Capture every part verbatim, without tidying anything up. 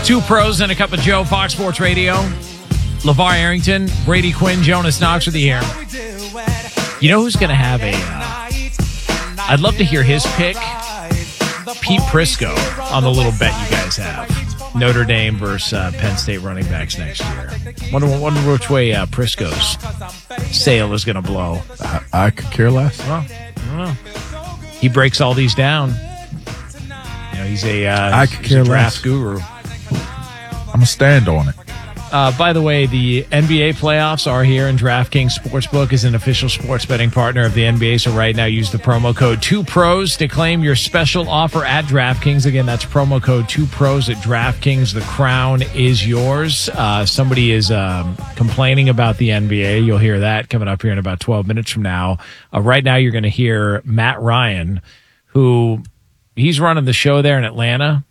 Two pros and a cup of Joe, Fox Sports Radio. LeVar Arrington, Brady Quinn, Jonas Knox with you here. You know who's going to have a... Uh, I'd love to hear his pick. Pete Prisco on the little bet you guys have. Notre Dame versus uh, Penn State running backs next year. Wonder, wonder which way uh, Prisco's sail is going to blow. I, I could care less. Well, I don't know. He breaks all these down. You know, he's a, uh, I he's, could he's care a draft less. guru. I'm going to stand on it. Uh, by the way, the N B A playoffs are here, and DraftKings Sportsbook is an official sports betting partner of the N B A. So right now, use the promo code two pros to claim your special offer at DraftKings. Again, that's promo code two pros at DraftKings. The crown is yours. Uh, somebody is um, complaining about the N B A. You'll hear that coming up here in about twelve minutes from now. Uh, right now, you're going to hear Matt Ryan, who he's running the show there in Atlanta.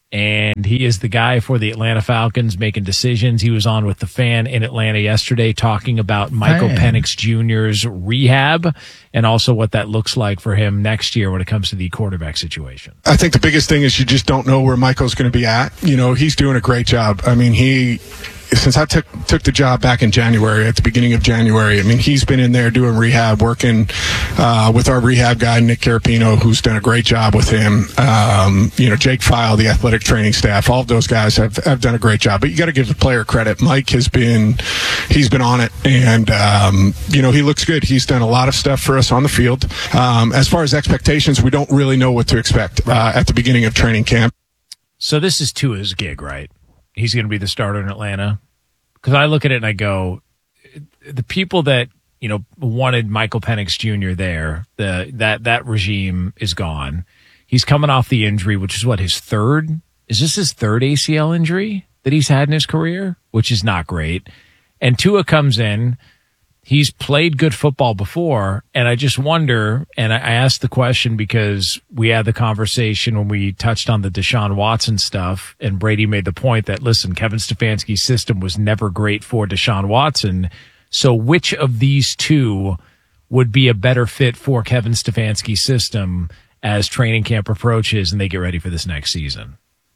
And he is the guy for the Atlanta Falcons making decisions. He was on with the Fan in Atlanta yesterday talking about Michael Man. Penix Junior's rehab and also what that looks like for him next year when it comes to the quarterback situation. I think the biggest thing is you just don't know where Michael's going to be at. You know, he's doing a great job. I mean, he... Since I took took the job back in January, at the beginning of January, I mean, he's been in there doing rehab, working uh, with our rehab guy, Nick Carapino, who's done a great job with him. Um, you know, Jake File, the athletic training staff, all of those guys have, have done a great job. But you got to give the player credit. Mike has been, he's been on it, and, um, you know, he looks good. He's done a lot of stuff for us on the field. Um, as far as expectations, we don't really know what to expect uh, at the beginning of training camp. So this is Tua's gig, right? He's going to be the starter in Atlanta. Because I look at it and I go, the people that, you know, wanted Michael Penix Junior there, the that that regime is gone. He's coming off the injury, which is what, his third? Is this his third A C L injury that he's had in his career? Which is not great. And Tua comes in. He's played good football before, and I just wonder, and I asked the question because we had the conversation when we touched on the Deshaun Watson stuff, and Brady made the point that, listen, Kevin Stefanski's system was never great for Deshaun Watson, so which of these two would be a better fit for Kevin Stefanski's system as training camp approaches and they get ready for this next season?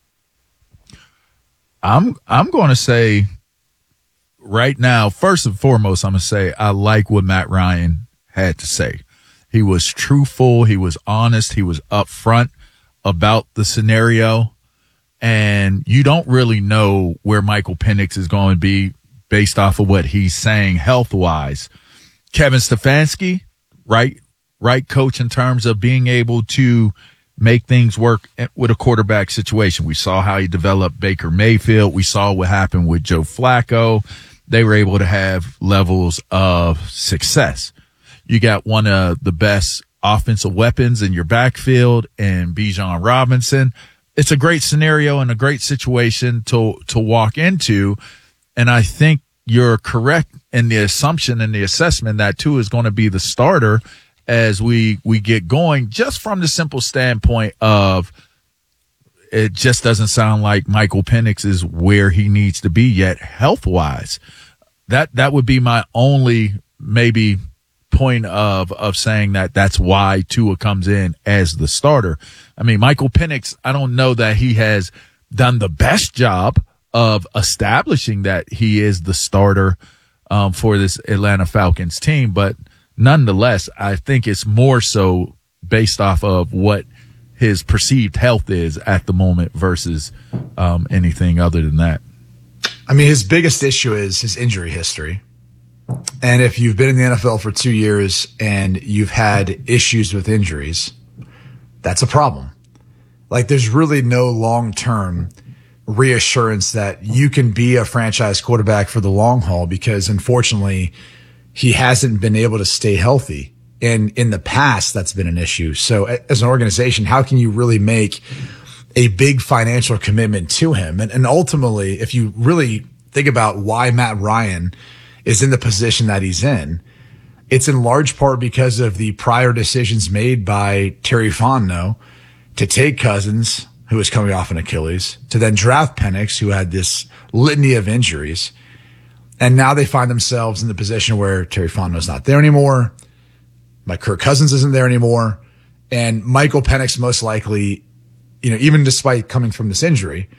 I'm I'm going to say... Right now, first and foremost, I'm going to say I like what Matt Ryan had to say. He was truthful. He was honest. He was upfront about the scenario. And you don't really know where Michael Penix is going to be based off of what he's saying health-wise. Kevin Stefanski, right, right coach in terms of being able to make things work with a quarterback situation. We saw how he developed Baker Mayfield. We saw what happened with Joe Flacco. They were able to have levels of success. You got one of the best offensive weapons in your backfield and Bijan Robinson. It's a great scenario and a great situation to, to walk into. And I think you're correct in the assumption and the assessment that Tua is going to be the starter as we, we get going, just from the simple standpoint of it just doesn't sound like Michael Penix is where he needs to be yet health-wise. That that would be my only maybe point of of saying that that's why Tua comes in as the starter. I mean, Michael Penix, I don't know that he has done the best job of establishing that he is the starter um, for this Atlanta Falcons team, but nonetheless, I think it's more so based off of what his perceived health is at the moment versus um, anything other than that. I mean, his biggest issue is his injury history. And if you've been in the N F L for two years and you've had issues with injuries, that's a problem. Like, there's really no long-term reassurance that you can be a franchise quarterback for the long haul because, unfortunately, he hasn't been able to stay healthy. And in the past, that's been an issue. So as an organization, how can you really make a big financial commitment to him? And, and ultimately, if you really think about why Matt Ryan is in the position that he's in, it's in large part because of the prior decisions made by Terry Fontenot to take Cousins, who was coming off an Achilles, to then draft Penix, who had this litany of injuries. And now they find themselves in the position where Terry Fontenot's not there anymore. My Kirk Cousins isn't there anymore. And Michael Penix most likely, you know, even despite coming from this injury,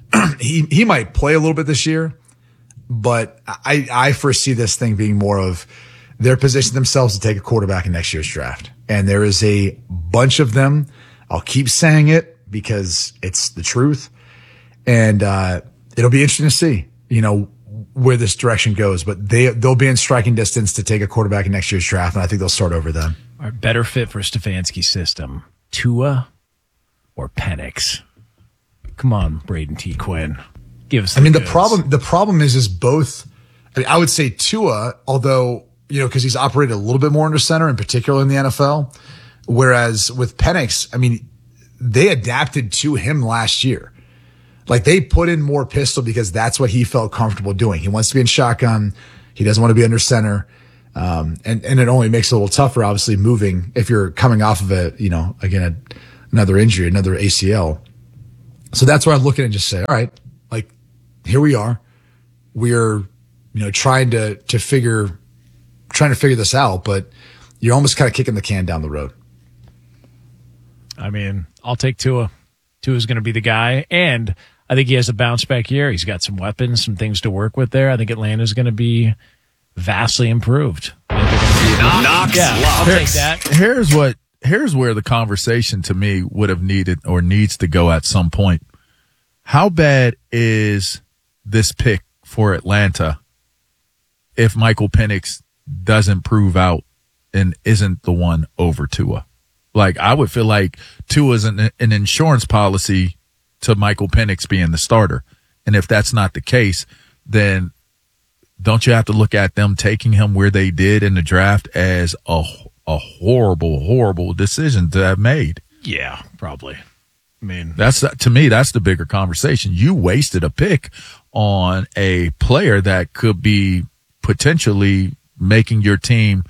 he he might play a little bit this year, but I I foresee this thing being more of they're positioning themselves to take a quarterback in next year's draft, and there is a bunch of them. I'll keep saying it because it's the truth, and uh, it'll be interesting to see, you know, where this direction goes. But they they'll be in striking distance to take a quarterback in next year's draft, and I think they'll start over then. All right, better fit for Stefanski's system, Tua or Penix? Come on, Braden T. Quinn. Give us the I mean, the goods. problem, the problem is, is both, I mean, I would say Tua, although, you know, cause he's operated a little bit more under center, in particular in the N F L. Whereas with Penix, I mean, they adapted to him last year. Like they put in more pistol because that's what he felt comfortable doing. He wants to be in shotgun. He doesn't want to be under center. Um, and, and it only makes it a little tougher, obviously, moving if you're coming off of a, you know, again, a, another injury, another A C L. So that's where I'm looking and just say, all right, like here we are. We're, you know, trying to, to figure, trying to figure this out, but you're almost kind of kicking the can down the road. I mean, I'll take Tua. Tua's going to be the guy. And I think he has a bounce back year. He's got some weapons, some things to work with there. I think Atlanta's going to be vastly improved. Knox Yeah, I'll take that. Here's what, here's where the conversation to me would have needed or needs to go at some point. How bad is this pick for Atlanta if Michael Penix doesn't prove out and isn't the one over Tua? Like, I would feel like Tua's an, an insurance policy to Michael Penix being the starter. And if that's not the case, then don't you have to look at them taking him where they did in the draft as a, a horrible, horrible decision to have made? Yeah, probably. I mean, That's to me, that's the bigger conversation. You wasted a pick on a player that could be potentially making your team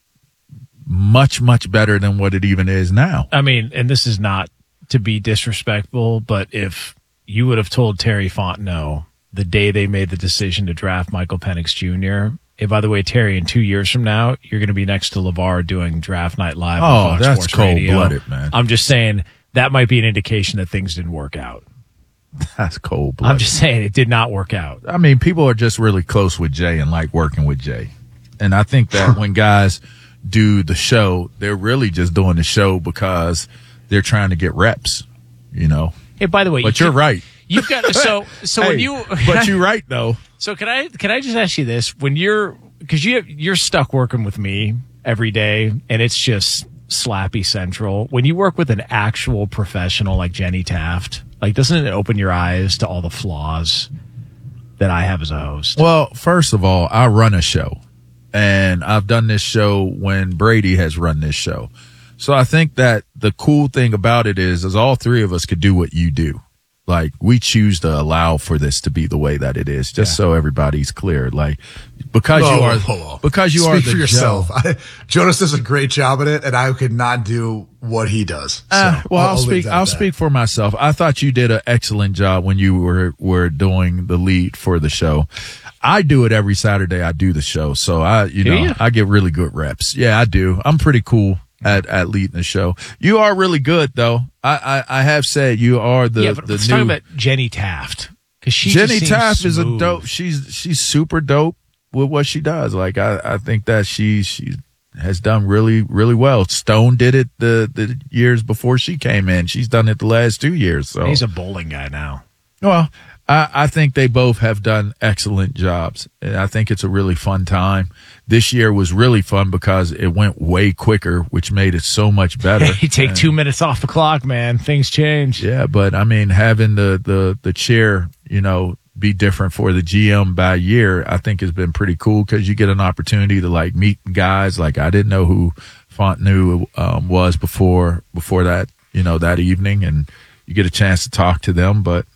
much, much better than what it even is now. I mean, and this is not to be disrespectful, but if you would have told Terry Fontenot the day they made the decision to draft Michael Penix Junior, hey, by the way, Terry, in two years from now, you're going to be next to LeVar doing Draft Night Live on Oh, Fox that's Sports Radio. cold-blooded, man. I'm just saying that might be an indication that things didn't work out. That's cold blooded. I'm just saying it did not work out. I mean, people are just really close with Jay and like working with Jay. And I think that when guys do the show, they're really just doing the show because they're trying to get reps, you know. Hey, by the way, But you you're can- right. You've got so so when Hey, you but you're right though. So can I can I just ask you this? When you're because you have, you're stuck working with me every day, and it's just slappy central. When you work with an actual professional like Jenny Taft, like doesn't it open your eyes to all the flaws that I have as a host? Well, first of all, I run a show, and I've done this show when Brady has run this show. So I think that the cool thing about it is, is all three of us could do what you do. Like, we choose to allow for this to be the way that it is, just Yeah. so everybody's clear. Like, because Whoa, you are, whoa, whoa. because you Speak are the for yourself. Joe. I, Jonas does a great job at it, and I could not do what he does. So, Uh, well, I'll, leave speak. that at I'll that. speak for myself. I thought you did an excellent job when you were were doing the lead for the show. I do it every Saturday. I do the show, so I, you Do know, you? I get really good reps. Yeah, I do. I'm pretty cool at at leading the show. You are really good, though. I I, I have said you are the yeah, but the let's new talk about Jenny Taft because she Jenny just seems Taft is a smooth. dope. She's she's super dope with what she does. Like I, I think that she she has done really really well. Stone did it the the years before she came in. She's done it the last two years. So He's a bowling guy now. well, I, I think they both have done excellent jobs. And I think it's a really fun time. This year was really fun because it went way quicker, which made it so much better. You take two minutes off the clock, man. Things change. Yeah, but I mean, having the, the, the chair, you know, be different for the G M by year, I think has been pretty cool because you get an opportunity to like meet guys. Like I didn't know who Fontenot um, was before before that, you know, that evening, and you get a chance to talk to them. But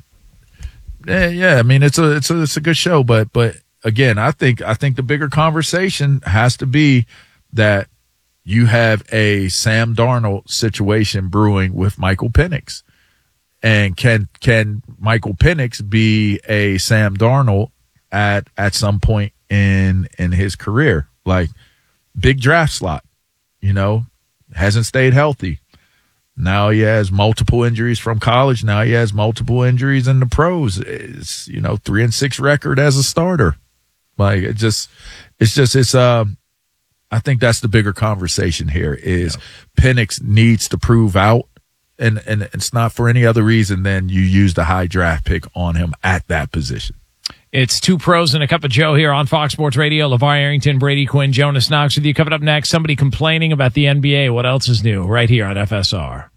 eh, yeah, I mean, it's a it's a it's a good show. But but again, I think I think the bigger conversation has to be that you have a Sam Darnold situation brewing with Michael Penix. And can can Michael Penix be a Sam Darnold at at some point in in his career? Like big draft slot, you know, hasn't stayed healthy. Now he has multiple injuries from college. Now he has multiple injuries in the pros. It's, you know, three and six record as a starter. Like it just, it's just, it's, uh, I think that's the bigger conversation here is yeah. Penix needs to prove out. And, and it's not for any other reason than you used a high draft pick on him at that position. It's Two Pros and a Cup of Joe here on Fox Sports Radio. LeVar Arrington, Brady Quinn, Jonas Knox with you. Coming up next, somebody complaining about the N B A. What else is new? Right here on F S R.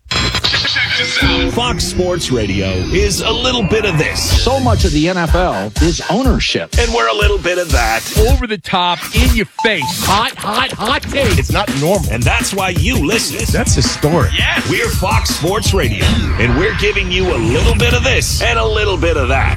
Fox Sports Radio is a little bit of this. So much of the N F L is ownership. And we're a little bit of that. Over the top, in your face. Hot, hot, hot take. It's not normal. And that's why you listen. That's historic. Yeah. We're Fox Sports Radio. And we're giving you a little bit of this and a little bit of that.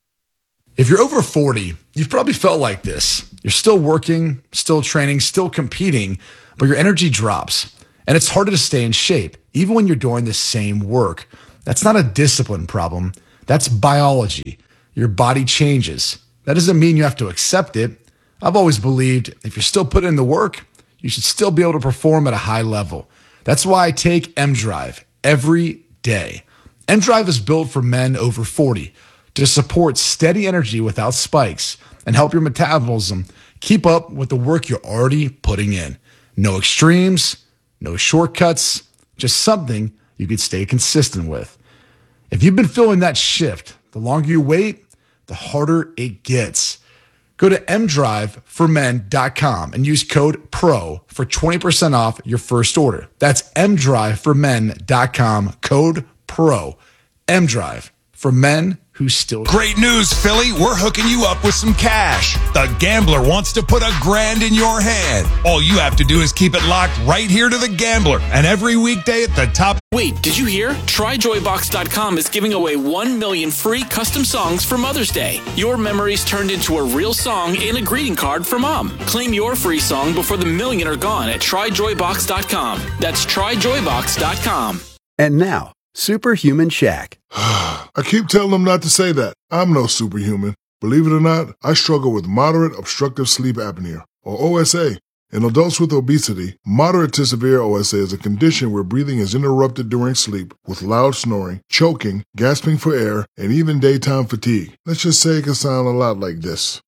If you're over forty, you've probably felt like this. You're still working, still training, still competing, but your energy drops. And it's harder to stay in shape, even when you're doing the same work. That's not a discipline problem. That's biology. Your body changes. That doesn't mean you have to accept it. I've always believed if you're still putting in the work, you should still be able to perform at a high level. That's why I take M-Drive every day. M-Drive is built for men over forty to support steady energy without spikes and help your metabolism keep up with the work you're already putting in. No extremes, no shortcuts, just something you can stay consistent with. If you've been feeling that shift, the longer you wait, the harder it gets. Go to m drive for men dot com and use code PRO for twenty percent off your first order. That's m drive for men dot com, code PRO. M-Drive, for men who still... Great news, Philly. We're hooking you up with some cash. The Gambler wants to put a grand in your hand. All you have to do is keep it locked right here to the Gambler. And every weekday at the top... Wait, did you hear? Try joy box dot com is giving away one million free custom songs for Mother's Day. Your memories turned into a real song in a greeting card for Mom. Claim your free song before the million are gone at try joy box dot com. That's try joy box dot com. And now, Superhuman Shaq. I keep telling them not to say that. I'm no superhuman. Believe it or not, I struggle with moderate obstructive sleep apnea, or O S A. In adults with obesity, moderate to severe O S A is a condition where breathing is interrupted during sleep with loud snoring, choking, gasping for air, and even daytime fatigue. Let's just say it can sound a lot like this.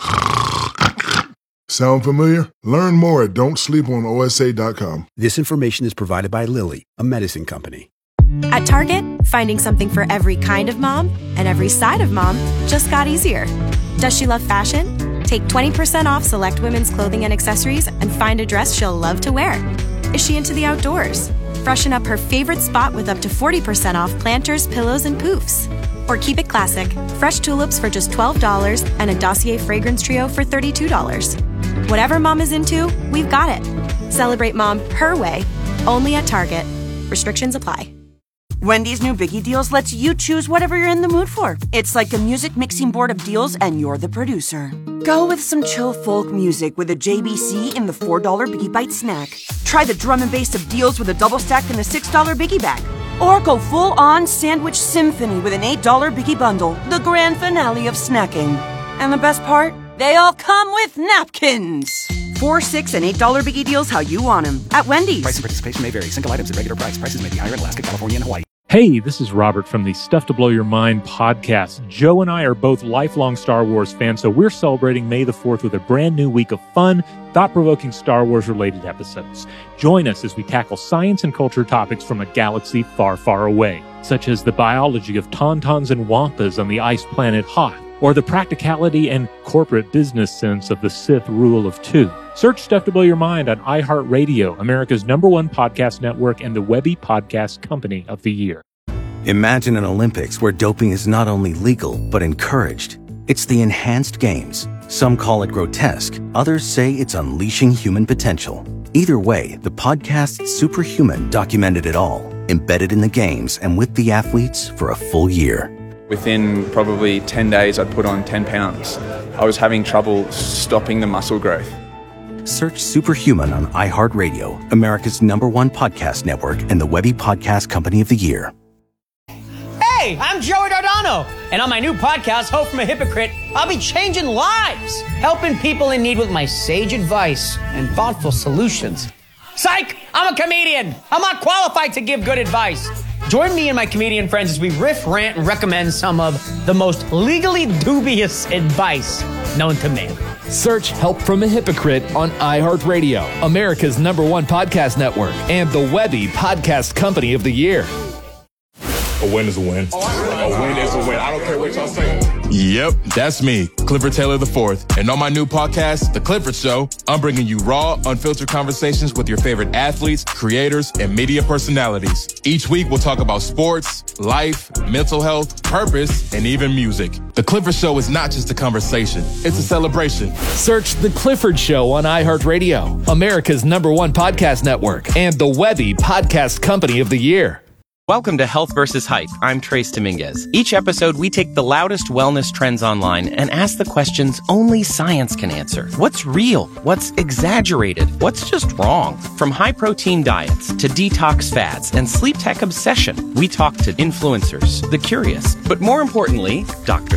Sound familiar? Learn more at don't sleep on O S A dot com. This information is provided by Lilly, a medicine company. At Target, finding something for every kind of mom and every side of mom just got easier. Does she love fashion? Take twenty percent off select women's clothing and accessories and find a dress she'll love to wear. Is she into the outdoors? Freshen up her favorite spot with up to forty percent off planters, pillows, and poofs. Or keep it classic, fresh tulips for just twelve dollars and a Dossier fragrance trio for thirty-two dollars. Whatever mom is into, we've got it. Celebrate mom her way, only at Target. Restrictions apply. Wendy's new Biggie Deals lets you choose whatever you're in the mood for. It's like a music mixing board of deals, and you're the producer. Go with some chill folk music with a J B C in the four dollar Biggie Bite snack. Try the drum and bass of deals with a double stack in the six dollar Biggie Bag. Or go full-on sandwich symphony with an eight dollar Biggie Bundle, the grand finale of snacking. And the best part? They all come with napkins. Four, six, and eight dollar Biggie Deals how you want them at Wendy's. Price and participation may vary. Single items at regular price. Prices may be higher in Alaska, California, and Hawaii. Hey, this is Robert from the Stuff to Blow Your Mind podcast. Joe and I are both lifelong Star Wars fans, so we're celebrating May the fourth with a brand new week of fun, thought-provoking Star Wars-related episodes. Join us as we tackle science and culture topics from a galaxy far, far away, such as the biology of tauntauns and wampas on the ice planet Hoth, or the practicality and corporate business sense of the Sith rule of two. Search Stuff to Blow Your Mind on iHeartRadio, America's number one podcast network and the Webby Podcast Company of the Year. Imagine an Olympics where doping is not only legal, but encouraged. It's the Enhanced Games. Some call it grotesque. Others say it's unleashing human potential. Either way, the podcast Superhuman documented it all, embedded in the games and with the athletes for a full year. Within probably ten days, I'd put on ten pounds. I was having trouble stopping the muscle growth. Search Superhuman on iHeartRadio, America's number one podcast network and the Webby Podcast Company of the Year. Hey, I'm Joey Dardano, and on my new podcast, Hope from a Hypocrite, I'll be changing lives, helping people in need with my sage advice and thoughtful solutions. Psych! I'm a comedian. I'm not qualified to give good advice. Join me and my comedian friends as we riff, rant, and recommend some of the most legally dubious advice known to man. Search Help from a Hypocrite on iHeartRadio, America's number one podcast network, and the Webby Podcast Company of the Year. A win is a win. A win is a win. I don't care what y'all say. Yep, that's me, Clifford Taylor the fourth. And on my new podcast, The Clifford Show, I'm bringing you raw, unfiltered conversations with your favorite athletes, creators, and media personalities. Each week, we'll talk about sports, life, mental health, purpose, and even music. The Clifford Show is not just a conversation, it's a celebration. Search The Clifford Show on iHeartRadio, America's number one podcast network, and the Webby Podcast Company of the Year. Welcome to Health versus Hype. I'm Trace Dominguez. Each episode, we take the loudest wellness trends online and ask the questions only science can answer. What's real? What's exaggerated? What's just wrong? From high-protein diets to detox fads and sleep tech obsession, we talk to influencers, the curious, but more importantly, doctors.